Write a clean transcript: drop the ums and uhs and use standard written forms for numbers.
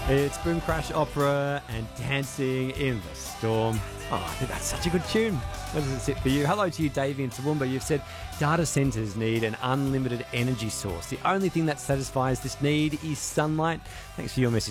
It's Boom Crash Opera and Dancing in the Storm. Oh, I think that's such a good tune. Where does it sit for you? Hello to you, Davey and Toowoomba. You've said data centres need an unlimited energy source. The only thing that satisfies this need is sunlight. Thanks for your message.